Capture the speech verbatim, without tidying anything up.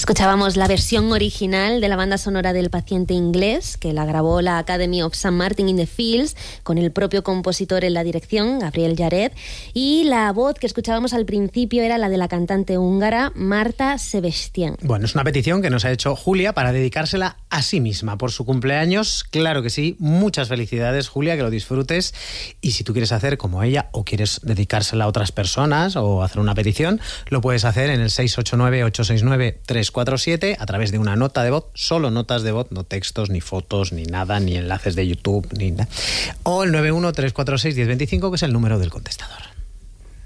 Escuchábamos la versión original de la banda sonora del Paciente Inglés, que la grabó la Academy of Saint Martin in the Fields, con el propio compositor en la dirección, Gabriel Yared, y la voz que escuchábamos al principio era la de la cantante húngara Marta Sebestyén. Bueno, es una petición que nos ha hecho Julia para dedicársela a sí misma por su cumpleaños. Claro que sí, muchas felicidades, Julia, que lo disfrutes. Y si tú quieres hacer como ella o quieres dedicársela a otras personas o hacer una petición, lo puedes hacer en el seis ocho nueve, ocho seis nueve, tres cuatro siete a través de una nota de voz, solo notas de voz, no textos, ni fotos, ni nada, ni enlaces de YouTube, ni nada. O el nueve uno, tres cuatro seis, uno cero dos cinco, que es el número del contestador.